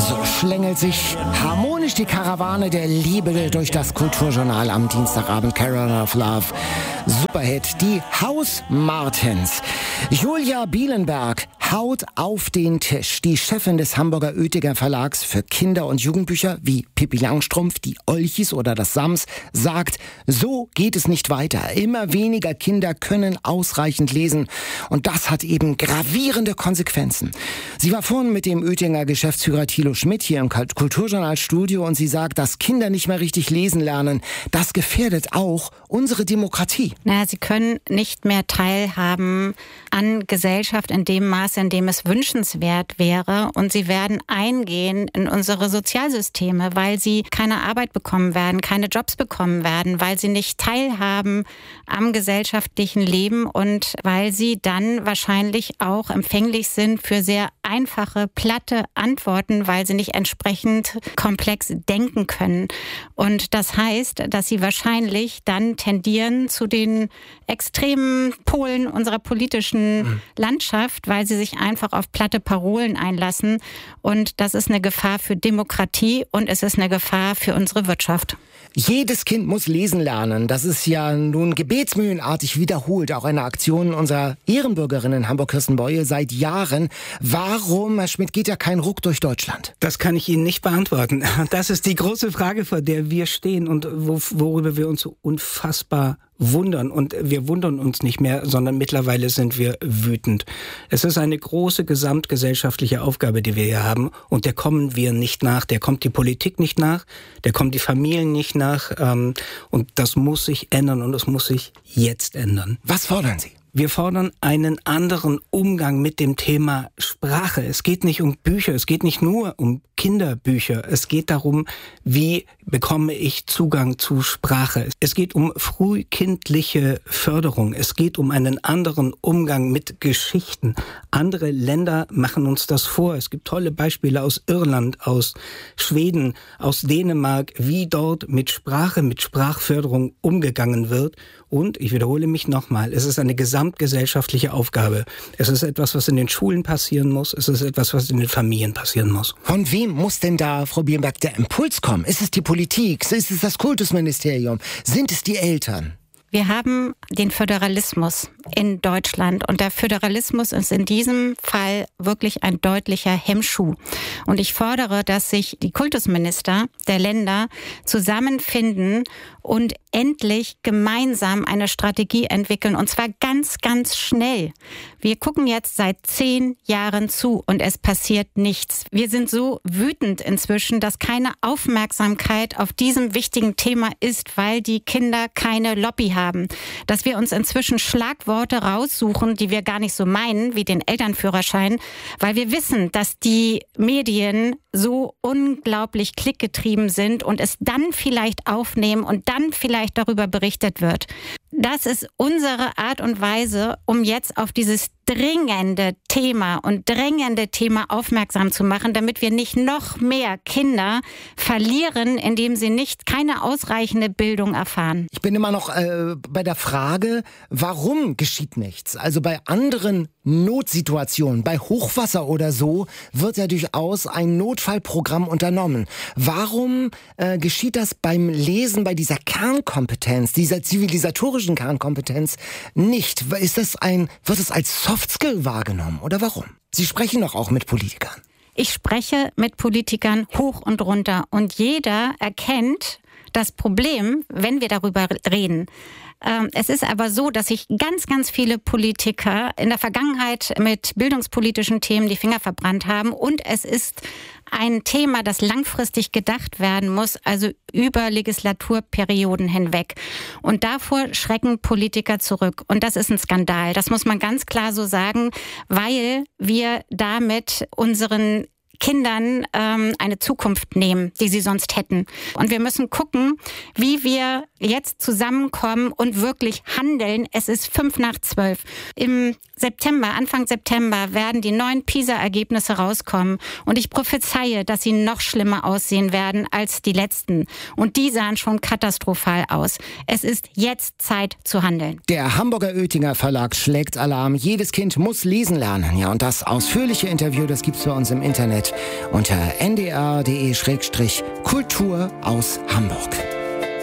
schlängelt sich harmonisch die Karawane der Liebe durch das Kulturjournal am Dienstagabend. Carol of Love, Superhit, die Hausmartens. Julia Bielenberg haut auf den Tisch. Die Chefin des Hamburger Oetinger Verlags für Kinder- und Jugendbücher wie Pippi Langstrumpf, die Olchis oder das Sams sagt, so geht es nicht weiter. Immer weniger Kinder können ausreichend lesen. Und das hat eben gravierende Konsequenzen. Sie war vorhin mit dem Oetinger Geschäftsführer Thilo Schmidt hier im Kulturjournalstudio und sie sagt, dass Kinder nicht mehr richtig lesen lernen. Das gefährdet auch unsere Demokratie. Naja, sie können nicht mehr teilhaben an Gesellschaft in dem Maße, in dem es wünschenswert wäre. Und sie werden eingehen in unsere Sozialsysteme, weil sie keine Arbeit bekommen werden, keine Jobs bekommen werden, weil sie nicht teilhaben am gesellschaftlichen Leben und weil sie dann wahrscheinlich auch empfänglich sind für sehr einfache, platte Antworten, weil sie nicht entsprechend komplex denken können. Und das heißt, dass sie wahrscheinlich dann tendieren zu den extremen Polen unserer politischen Landschaft, weil sie sich einfach auf platte Parolen einlassen. Und das ist eine Gefahr für Demokratie und es ist eine Gefahr für unsere Wirtschaft. Jedes Kind muss lesen lernen. Das ist ja nun gebetsmühlenartig wiederholt. Auch eine Aktion unserer Ehrenbürgerin in Hamburg-Kirstenbeue seit Jahren. Warum, Herr Schmidt, geht ja kein Ruck durch Deutschland? Das kann ich Ihnen nicht beantworten. Das ist die große Frage, vor der wir stehen und worüber wir uns so unfassbar wundern. Und wir wundern uns nicht mehr, sondern mittlerweile sind wir wütend. Es ist eine große gesamtgesellschaftliche Aufgabe, die wir hier haben. Und der kommen wir nicht nach. Der kommt die Politik nicht nach. Der kommt die Familien nicht nach. Und das muss sich ändern und es muss sich jetzt ändern. Was fordern Sie? Wir fordern einen anderen Umgang mit dem Thema Sprache. Es geht nicht um Bücher, es geht nicht nur um Kinderbücher. Es geht darum, wie bekomme ich Zugang zu Sprache. Es geht um frühkindliche Förderung. Es geht um einen anderen Umgang mit Geschichten. Andere Länder machen uns das vor. Es gibt tolle Beispiele aus Irland, aus Schweden, aus Dänemark, wie dort mit Sprache, mit Sprachförderung umgegangen wird. Und ich wiederhole mich nochmal, es ist eine gesamtgesellschaftliche Aufgabe. Es ist etwas, was in den Schulen passieren muss. Es ist etwas, was in den Familien passieren muss. Von wem muss denn da, Frau Bielenberg, der Impuls kommen? Ist es die Politik? Ist es das Kultusministerium? Sind es die Eltern? Wir haben den Föderalismus in Deutschland und der Föderalismus ist in diesem Fall wirklich ein deutlicher Hemmschuh. Und ich fordere, dass sich die Kultusminister der Länder zusammenfinden und endlich gemeinsam eine Strategie entwickeln und zwar ganz, ganz schnell. Wir gucken jetzt seit 10 Jahren zu und es passiert nichts. Wir sind so wütend inzwischen, dass keine Aufmerksamkeit auf diesem wichtigen Thema ist, weil die Kinder keine Lobby haben. Dass wir uns inzwischen Schlagworte raussuchen, die wir gar nicht so meinen, wie den Elternführerschein, weil wir wissen, dass die Medien so unglaublich klickgetrieben sind und es dann vielleicht aufnehmen und dann vielleicht darüber berichtet wird. Das ist unsere Art und Weise, um jetzt auf dieses drängende Thema aufmerksam zu machen, damit wir nicht noch mehr Kinder verlieren, indem sie keine ausreichende Bildung erfahren. Ich bin immer noch bei der Frage, warum geschieht nichts? Also bei anderen Notsituationen, bei Hochwasser oder so, wird ja durchaus ein Notfallprogramm unternommen. Warum geschieht das beim Lesen, bei dieser Kernkompetenz, dieser zivilisatorischen Kernkompetenz nicht? Wird es als Softskill wahrgenommen oder warum? Sie sprechen doch auch mit Politikern. Ich spreche mit Politikern hoch und runter und jeder erkennt das Problem, wenn wir darüber reden. Es ist aber so, dass sich ganz, ganz viele Politiker in der Vergangenheit mit bildungspolitischen Themen die Finger verbrannt haben und es ist ein Thema, das langfristig gedacht werden muss, also über Legislaturperioden hinweg. Und davor schrecken Politiker zurück. Und das ist ein Skandal. Das muss man ganz klar so sagen, weil wir damit unseren Kindern eine Zukunft nehmen, die sie sonst hätten. Und wir müssen gucken, wie wir jetzt zusammenkommen und wirklich handeln. Es ist 11:55. Im September, Anfang September werden die neuen PISA-Ergebnisse rauskommen. Und ich prophezeie, dass sie noch schlimmer aussehen werden als die letzten. Und die sahen schon katastrophal aus. Es ist jetzt Zeit zu handeln. Der Hamburger Oetinger Verlag schlägt Alarm. Jedes Kind muss lesen lernen. Ja, und das ausführliche Interview, das gibt's bei uns im Internet. unter ndr.de/Kultur aus Hamburg.